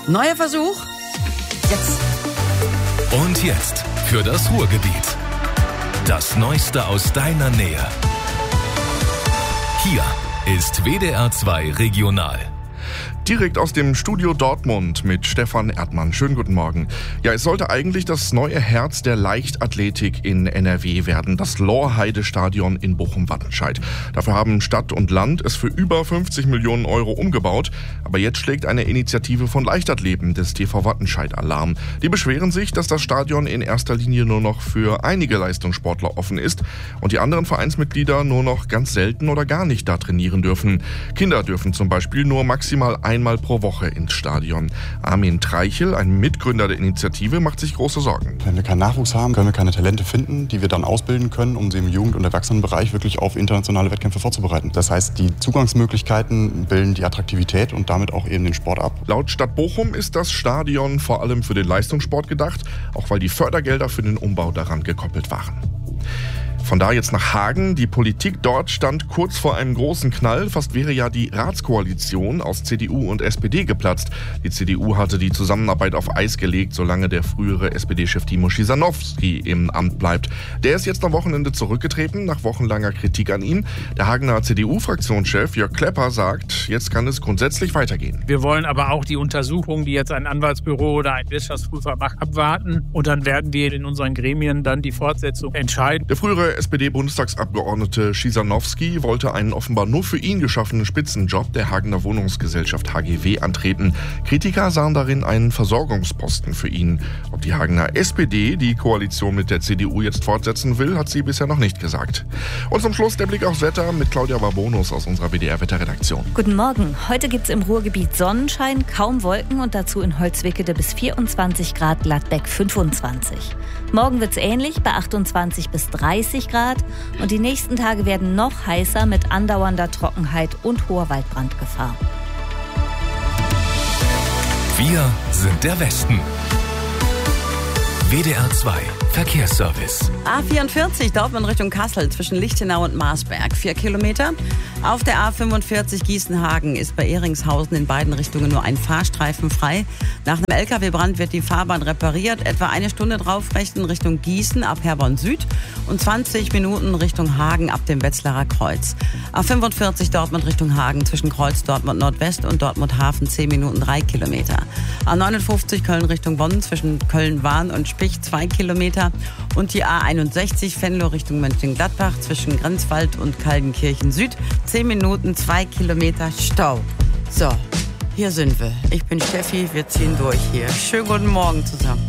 Neuer Versuch. Jetzt. Und jetzt für das Ruhrgebiet. Das Neueste aus deiner Nähe. Hier ist WDR 2 Regional. Direkt aus dem Studio Dortmund mit Stefan Erdmann. Schönen guten Morgen. Ja, es sollte eigentlich das neue Herz der Leichtathletik in NRW werden, das Lorheide-Stadion in Bochum-Wattenscheid. Dafür haben Stadt und Land es für über 50 Millionen Euro umgebaut. Aber jetzt schlägt eine Initiative von Leichtathleten des TV Wattenscheid Alarm. Die beschweren sich, dass das Stadion in erster Linie nur noch für einige Leistungssportler offen ist und die anderen Vereinsmitglieder nur noch ganz selten oder gar nicht da trainieren dürfen. Kinder dürfen zum Beispiel nur maximal einmal pro Woche ins Stadion. Armin Treichel, ein Mitgründer der Initiative, macht sich große Sorgen. Wenn wir keinen Nachwuchs haben, können wir keine Talente finden, die wir dann ausbilden können, um sie im Jugend- und Erwachsenenbereich wirklich auf internationale Wettkämpfe vorzubereiten. Das heißt, die Zugangsmöglichkeiten bilden die Attraktivität und damit auch eben den Sport ab. Laut Stadt Bochum ist das Stadion vor allem für den Leistungssport gedacht, auch weil die Fördergelder für den Umbau daran gekoppelt waren. Von da jetzt nach Hagen. Die Politik dort stand kurz vor einem großen Knall. Fast wäre ja die Ratskoalition aus CDU und SPD geplatzt. Die CDU hatte die Zusammenarbeit auf Eis gelegt, solange der frühere SPD-Chef Timo Schisanowski im Amt bleibt. Der ist jetzt am Wochenende zurückgetreten, nach wochenlanger Kritik an ihm. Der Hagener CDU-Fraktionschef Jörg Klepper sagt, jetzt kann es grundsätzlich weitergehen. Wir wollen aber auch die Untersuchung, die jetzt ein Anwaltsbüro oder ein Wirtschaftsprüfer macht, abwarten. Und dann werden wir in unseren Gremien dann die Fortsetzung entscheiden. Der frühere SPD-Bundestagsabgeordnete Schisanowski wollte einen offenbar nur für ihn geschaffenen Spitzenjob der Hagener Wohnungsgesellschaft HGW antreten. Kritiker sahen darin einen Versorgungsposten für ihn. Ob die Hagener SPD die Koalition mit der CDU jetzt fortsetzen will, hat sie bisher noch nicht gesagt. Und zum Schluss der Blick aufs Wetter mit Claudia Warbonus aus unserer WDR-Wetterredaktion. Guten Morgen. Heute gibt es im Ruhrgebiet Sonnenschein, kaum Wolken und dazu in Holzwickede bis 24 Grad, Gladbeck 25. Morgen wird es ähnlich bei 28 bis 30 Grad und die nächsten Tage werden noch heißer mit andauernder Trockenheit und hoher Waldbrandgefahr. Wir sind der Westen. WDR 2 Verkehrsservice. A44 Dortmund Richtung Kassel zwischen Lichtenau und Marsberg 4 Kilometer. Auf der A45 Gießen-Hagen ist bei Ehringshausen in beiden Richtungen nur ein Fahrstreifen frei. Nach einem LKW-Brand wird die Fahrbahn repariert. Etwa eine Stunde draufrechnen Richtung Gießen ab Herborn Süd und 20 Minuten Richtung Hagen ab dem Wetzlarer Kreuz. A45 Dortmund Richtung Hagen zwischen Kreuz Dortmund Nordwest und Dortmund Hafen 10 Minuten 3 Kilometer. A59 Köln Richtung Bonn zwischen Köln-Wahn und Spich 2 Kilometer. Und die A61 Venlo Richtung Mönchengladbach zwischen Grenzwald und Kaldenkirchen Süd 10 Minuten 2 Kilometer Stau. So, hier sind wir. Ich bin Steffi, wir ziehen durch hier. Schönen guten Morgen zusammen.